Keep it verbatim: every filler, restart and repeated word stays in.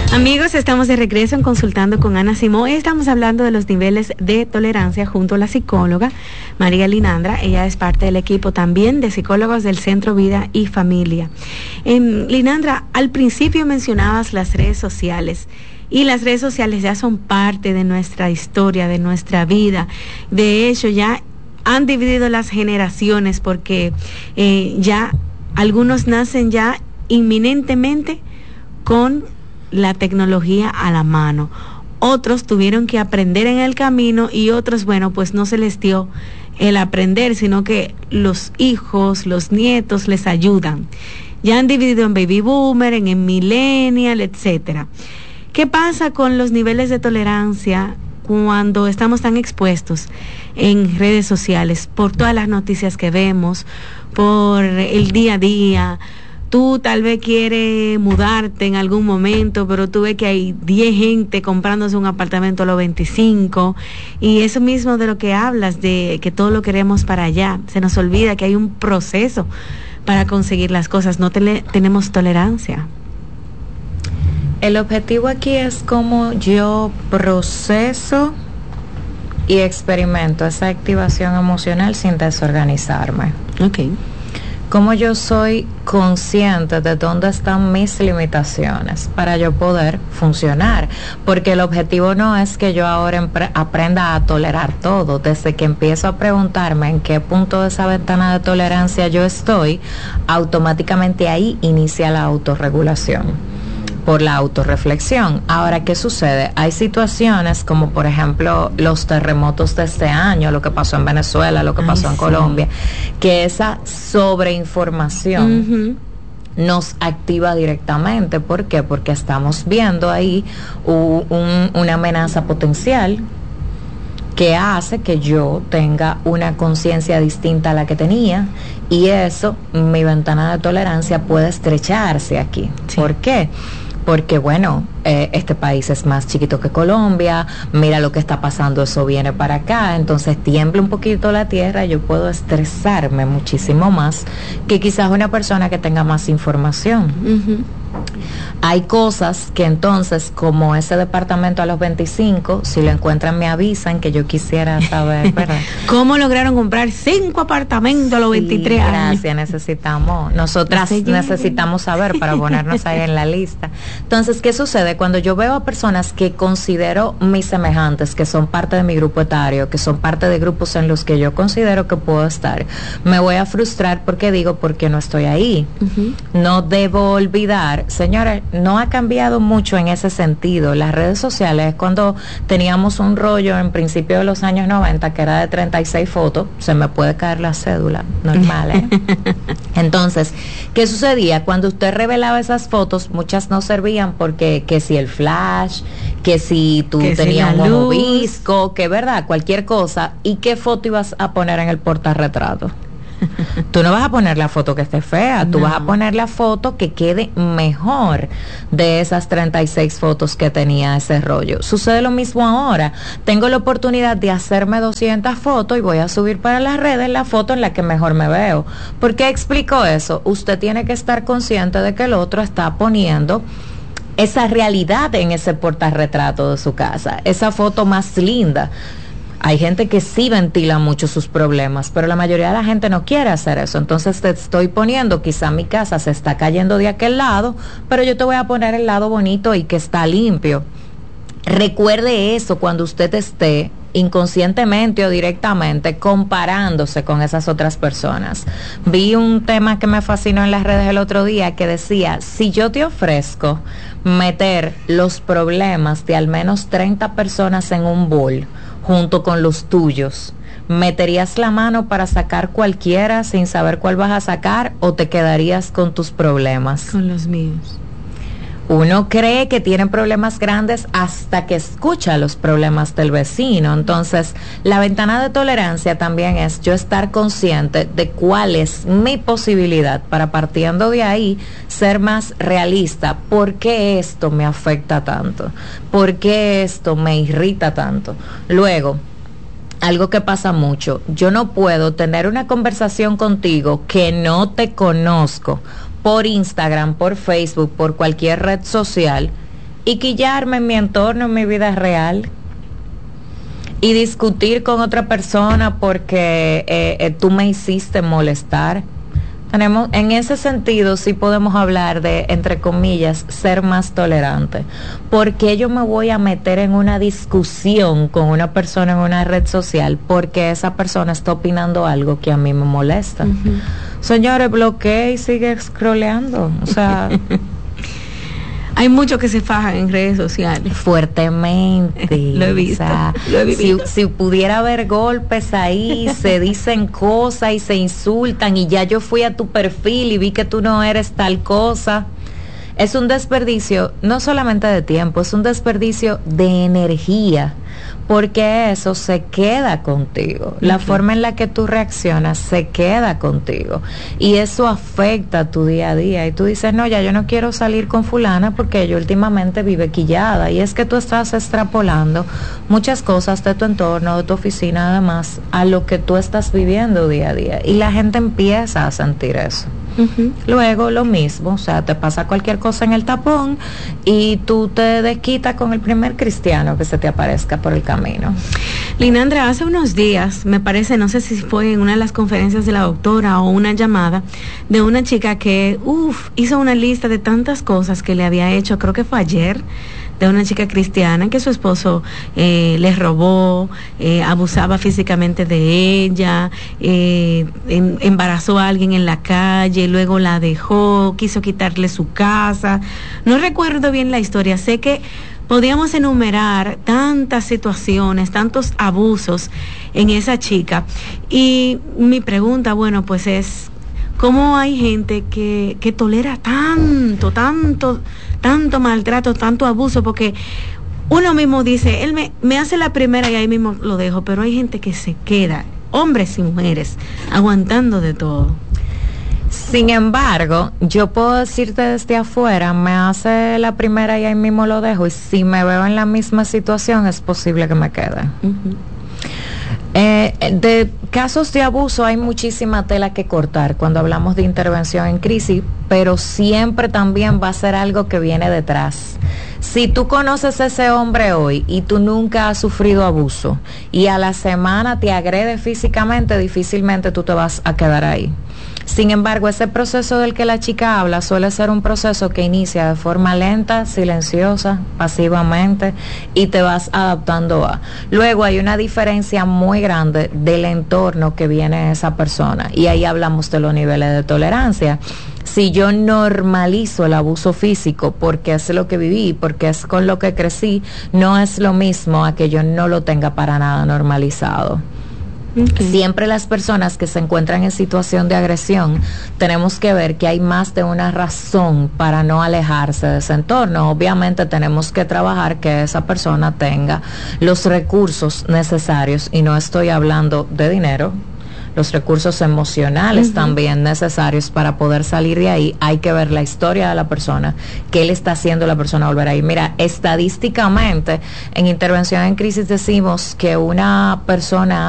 Amigos, estamos de regreso en Consultando con Ana Simó y estamos hablando de los niveles de tolerancia junto a la psicóloga María Linandra. Ella es parte del equipo también de psicólogos del Centro Vida y Familia. Eh, Linandra, al principio mencionabas las redes sociales y las redes sociales ya son parte de nuestra historia, de nuestra vida. De hecho, ya han dividido las generaciones porque eh, ya algunos nacen ya inminentemente con la tecnología a la mano. Otros tuvieron que aprender en el camino y otros, bueno, pues no se les dio el aprender, sino que los hijos, los nietos les ayudan. Ya han dividido en baby boomer, en, en millennial, etcétera. ¿Qué pasa con los niveles de tolerancia cuando estamos tan expuestos en redes sociales por todas las noticias que vemos, por el día a día? Tú tal vez quieres mudarte en algún momento, pero tú ves que hay diez gente comprándose un apartamento a los veinticinco, y eso mismo de lo que hablas, de que todo lo queremos para allá. Se nos olvida que hay un proceso para conseguir las cosas, no te tenemos tolerancia. El objetivo aquí es cómo yo proceso y experimento esa activación emocional sin desorganizarme. Okay. Cómo yo soy consciente de dónde están mis limitaciones para yo poder funcionar, porque el objetivo no es que yo ahora aprenda a tolerar todo. Desde que empiezo a preguntarme en qué punto de esa ventana de tolerancia yo estoy, automáticamente ahí inicia la autorregulación por la autorreflexión. Ahora, ¿qué sucede? Hay situaciones como, por ejemplo, los terremotos de este año, lo que pasó en Venezuela, lo que pasó Ay, en sí. Colombia, que esa sobreinformación uh-huh. nos activa directamente. ¿Por qué? Porque estamos viendo ahí un, un, una amenaza potencial que hace que yo tenga una conciencia distinta a la que tenía, y eso, mi ventana de tolerancia puede estrecharse aquí. Sí. ¿Por qué? Porque, bueno, eh, este país es más chiquito que Colombia, mira lo que está pasando, eso viene para acá, entonces tiembla un poquito la tierra, yo puedo estresarme muchísimo más que quizás una persona que tenga más información. Uh-huh. Hay cosas que entonces, como ese departamento a los veinticinco, si lo encuentran me avisan, que yo quisiera saber, ¿verdad? ¿Cómo lograron comprar cinco apartamentos a los sí, veintitrés años? Gracias, necesitamos, nosotras necesitamos saber para ponernos ahí en la lista. Entonces, ¿qué sucede? Cuando yo veo a personas que considero mis semejantes, que son parte de mi grupo etario, que son parte de grupos en los que yo considero que puedo estar, me voy a frustrar porque digo, ¿por qué no estoy ahí? Uh-huh. No debo olvidar, señores, no ha cambiado mucho en ese sentido. Las redes sociales, cuando teníamos un rollo en principio de los años noventa que era de treinta y seis fotos, se me puede caer la cédula, normal, ¿eh? Entonces, ¿qué sucedía? Cuando usted revelaba esas fotos, muchas no servían porque que si el flash, que si tú que tenías si un ojo visco, que verdad, cualquier cosa. ¿Y qué foto ibas a poner en el portarretrato? Tú no vas a poner la foto que esté fea, tú no. vas a poner la foto que quede mejor de esas treinta y seis fotos que tenía ese rollo. Sucede lo mismo ahora. Tengo la oportunidad de hacerme doscientas fotos y voy a subir para las redes la foto en la que mejor me veo. ¿Por qué explico eso? Usted tiene que estar consciente de que el otro está poniendo esa realidad en ese portarretrato de su casa, esa foto más linda. Hay gente que sí ventila mucho sus problemas, pero la mayoría de la gente no quiere hacer eso. Entonces te estoy poniendo, quizá mi casa se está cayendo de aquel lado, pero yo te voy a poner el lado bonito y que está limpio. Recuerde eso cuando usted esté inconscientemente o directamente comparándose con esas otras personas. Vi un tema que me fascinó en las redes el otro día que decía, si yo te ofrezco meter los problemas de al menos treinta personas en un bowl junto con los tuyos, ¿meterías la mano para sacar cualquiera sin saber cuál vas a sacar o te quedarías con tus problemas? Con los míos. Uno cree que tienen problemas grandes hasta que escucha los problemas del vecino. Entonces, la ventana de tolerancia también es yo estar consciente de cuál es mi posibilidad para, partiendo de ahí, ser más realista. ¿Por qué esto me afecta tanto? ¿Por qué esto me irrita tanto? Luego, algo que pasa mucho, yo no puedo tener una conversación contigo que no te conozco por Instagram, por Facebook, por cualquier red social, y quillarme en mi entorno, en mi vida real, y discutir con otra persona porque eh, eh, tú me hiciste molestar. Tenemos, en ese sentido, sí podemos hablar de, entre comillas, ser más tolerante. ¿Por qué yo me voy a meter en una discusión con una persona en una red social porque esa persona está opinando algo que a mí me molesta? Uh-huh. Señores, bloquea y sigue scrolleando. O sea... Hay muchos que se fajan en redes sociales. Fuertemente. Lo he visto. O sea, lo he visto. Si, si pudiera haber golpes ahí, se dicen cosas y se insultan y ya yo fui a tu perfil y vi que tú no eres tal cosa. Es un desperdicio no solamente de tiempo, es un desperdicio de energía, porque eso se queda contigo. La uh-huh. forma en la que tú reaccionas se queda contigo y eso afecta tu día a día. Y tú dices, no, ya yo no quiero salir con fulana porque ella últimamente vive quillada. Y es que tú estás extrapolando muchas cosas de tu entorno, de tu oficina, además, a lo que tú estás viviendo día a día. Y la gente empieza a sentir eso. Uh-huh. Luego lo mismo, o sea, te pasa cualquier cosa en el tapón y tú te desquitas con el primer cristiano que se te aparezca por el camino. Linandra, hace unos días, me parece, no sé si fue en una de las conferencias de la doctora o una llamada de una chica que, uff, hizo una lista de tantas cosas que le había hecho, creo que fue ayer, de una chica cristiana que su esposo eh, le robó, eh, abusaba físicamente de ella, eh, em, embarazó a alguien en la calle, luego la dejó, quiso quitarle su casa. No recuerdo bien la historia, sé que podíamos enumerar tantas situaciones, tantos abusos en esa chica. Y mi pregunta, bueno, pues es, ¿cómo hay gente que, que tolera tanto, tanto, tanto maltrato, tanto abuso? Porque uno mismo dice, él me, me hace la primera y ahí mismo lo dejo, pero hay gente que se queda, hombres y mujeres, aguantando de todo. Sin embargo, yo puedo decirte desde afuera, me hace la primera y ahí mismo lo dejo, y si me veo en la misma situación es posible que me quede. Uh-huh. Eh, de casos de abuso hay muchísima tela que cortar cuando hablamos de intervención en crisis, pero siempre también va a ser algo que viene detrás. Si tú conoces a ese hombre hoy y tú nunca has sufrido abuso y a la semana te agrede físicamente, difícilmente tú te vas a quedar ahí. Sin embargo, ese proceso del que la chica habla suele ser un proceso que inicia de forma lenta, silenciosa, pasivamente, y te vas adaptando a. Luego hay una diferencia muy grande del entorno que viene esa persona, y ahí hablamos de los niveles de tolerancia. Si yo normalizo el abuso físico porque es lo que viví, porque es con lo que crecí, no es lo mismo a que yo no lo tenga para nada normalizado. Okay. Siempre las personas que se encuentran en situación de agresión tenemos que ver que hay más de una razón para no alejarse de ese entorno. Obviamente tenemos que trabajar que esa persona tenga los recursos necesarios, y no estoy hablando de dinero, los recursos emocionales uh-huh. también necesarios para poder salir de ahí. Hay que ver la historia de la persona, qué le está haciendo la persona volver ahí. Mira, estadísticamente en intervención en crisis decimos que una persona